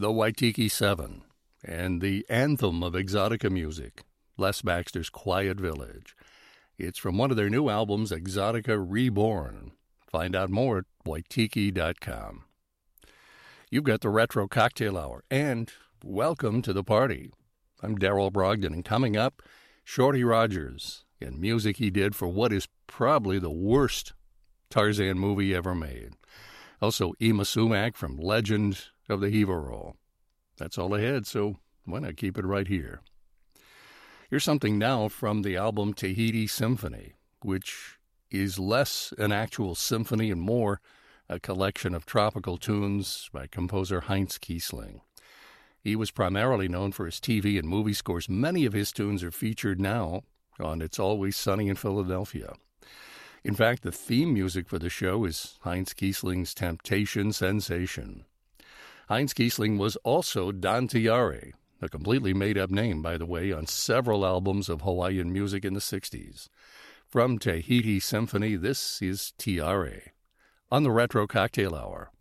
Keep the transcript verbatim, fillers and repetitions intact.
the Waitiki Seven, and the anthem of Exotica music, Les Baxter's Quiet Village. It's from one of their new albums, Exotica Reborn. Find out more at waitiki dot com. You've got the Retro Cocktail Hour, and welcome to the party. I'm Darrell Brogdon, and coming up, Shorty Rogers and music he did for what is probably the worst Tarzan movie ever made. Also, Yma Sumac from Legend of the Hiva Roll. That's all ahead, so why not keep it right here? Here's something now from the album Tahiti Symphony, which is less an actual symphony and more a collection of tropical tunes by composer Heinz Kiesling. He was primarily known for his T V and movie scores. Many of his tunes are featured now on It's Always Sunny in Philadelphia. In fact, the theme music for the show is Heinz Kiesling's Temptation Sensation. Heinz Kiesling was also Don Tiare, a completely made-up name, by the way, on several albums of Hawaiian music in the sixties. From Tahiti Symphony, this is Tiare on the Retro Cocktail Hour.